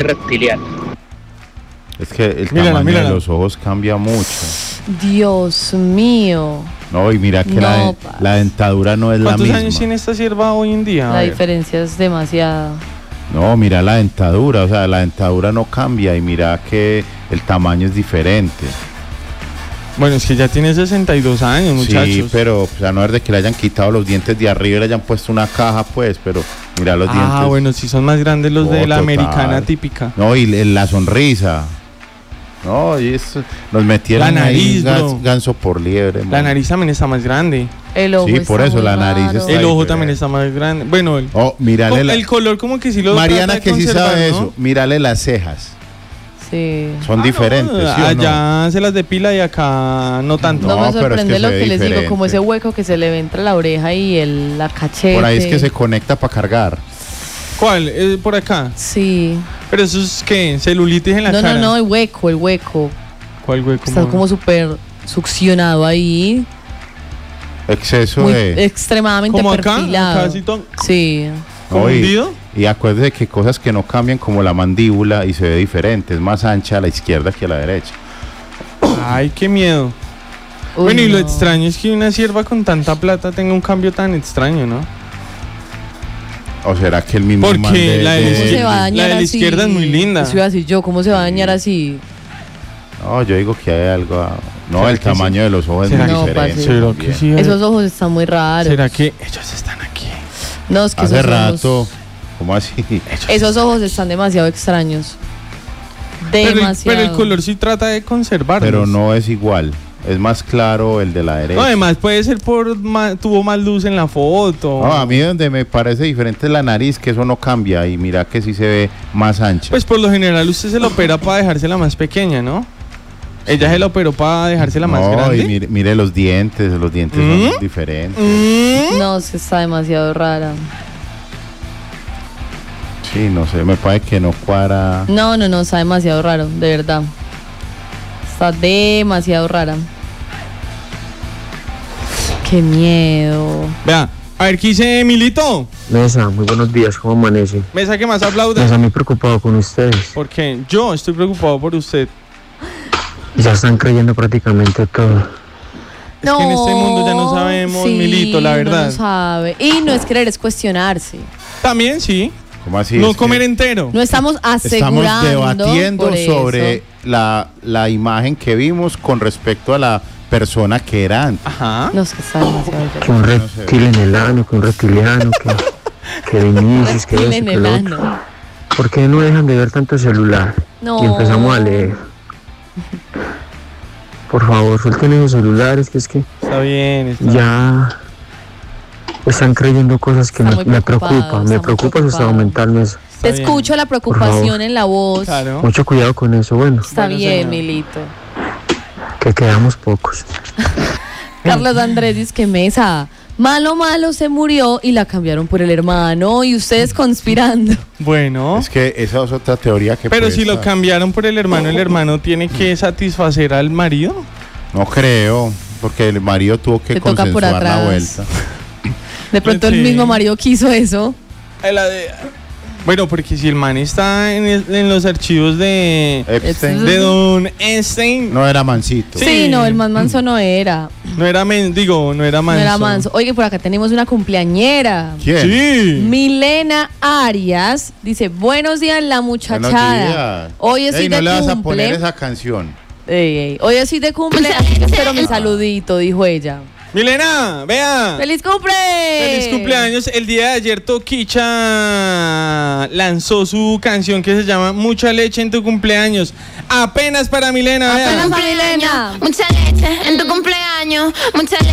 reptiliano. Es que el tamaño de los ojos cambia mucho. Dios mío. No, y mira que la dentadura no es la misma. ¿Cuántos años tiene esta sierva hoy en día? La diferencia es demasiada. No, mira la dentadura, o sea, la dentadura no cambia y mira que el tamaño es diferente. Bueno, es que ya tiene 62 años, muchachos. Sí, pero, o sea, no es de que le hayan quitado los dientes de arriba y le hayan puesto una caja, pues, pero mira los dientes. Ah, bueno, sí son más grandes los de la americana típica. No, y la sonrisa. No, y eso, nos metieron la nariz, ahí ganso por liebre. La nariz también está más grande. El ojo sí, por eso la nariz está el ojo diferente. También está más grande. Bueno, el color como que sí lo Mariana que sí sabe, ¿no? Eso, mírale las cejas. Sí. Son diferentes, no, ¿sí allá se las depila y acá no tanto. No me sorprende es que lo que les digo, como ese hueco que se le ve entre la oreja y la cachete. Por ahí es que se conecta para cargar. ¿Cuál? ¿Por acá? Sí. ¿Pero eso es qué? ¿Celulitis en la cara? No, el hueco. ¿Cuál hueco? Está como súper succionado ahí. Exceso de... Extremadamente ¿como perfilado. Acá, sí. ¿Hundido? Y acuérdese que cosas que no cambian, como la mandíbula, y se ve diferente, es más ancha a la izquierda que a la derecha. Ay, qué miedo. Uy, bueno, y lo extraño es que una sierva con tanta plata tenga un cambio tan extraño, ¿no? ¿O será que el mismo porque man de la de la izquierda es muy linda? Eso iba a decir yo, ¿cómo se va a dañar así? No, yo digo que hay algo... No, el tamaño de los ojos es muy diferente. ¿Será que sí? Esos ojos están muy raros. ¿Será que ellos están aquí? No, es que hace rato... ¿Cómo así? Esos ojos están demasiado extraños. Demasiado. Pero el color sí trata de conservarlos. Pero no es igual. Es más claro el de la derecha. No, además puede ser tuvo más luz en la foto. No, a mí donde me parece diferente es la nariz, que eso no cambia. Y mira que sí se ve más ancha. Pues por lo general usted se la opera para dejársela más pequeña, ¿no? Ella se la operó para dejársela más grande. Y mire los dientes son diferentes. No, es que está demasiado rara. Sí, no sé, me parece que no cuadra. No, está demasiado raro, de verdad. Está demasiado rara. Qué miedo. Vea, a ver, ¿qué dice Milito? Mesa, muy buenos días, ¿cómo amanece? Mesa, ¿qué más aplaude? Mesa, muy preocupado con ustedes. ¿Por qué? Yo estoy preocupado por usted. Ya están creyendo prácticamente todo. Es que en este mundo ya no sabemos, sí, Milito, la verdad. No sabe. Y no es querer, es cuestionarse. También, sí. ¿Cómo así? No comer entero. No estamos asegurando. Estamos debatiendo sobre la imagen que vimos con respecto a la persona que era antes. Ajá. No sé, está demasiado. Que un reptil en el ano, que un reptiliano, que Vinicius, que eso, que lo otro. ¿Por qué no dejan de ver tanto celular? No. Y empezamos a leer. Por favor, suelten esos celulares, que es que está bien. Ya están creyendo cosas que me preocupan. Me preocupa su estado mental. Te escucho la preocupación en la voz. Claro. Mucho cuidado con eso, bueno. Está bien, señor. Milito. Que quedamos pocos. Carlos Andrés dice que Mesa, malo se murió y la cambiaron por el hermano y ustedes conspirando. Bueno. Es que esa es otra teoría que... Pero si lo cambiaron por el hermano tiene que satisfacer al marido. No creo, porque el marido tuvo que consensuar la vuelta. De pronto el mismo marido quiso eso. Bueno, porque si el man está en los archivos de Epstein, de Don Epstein. No era mansito. Sí, no, el más manso no era. No era manso. No era manso. Oye, por acá tenemos una cumpleañera. ¿Quién? Sí. Milena Arias dice, buenos días la muchachada. Hoy es no le vas a poner esa canción. Hoy es de cumple, así que espero mi saludito, dijo ella. Milena, vea. ¡Feliz cumple! ¡Feliz cumpleaños! El día de ayer Toquicha lanzó su canción que se llama Mucha leche en tu cumpleaños. Apenas para Milena, vea. Apenas para Milena. Mucha leche en tu cumpleaños. Mucha leche.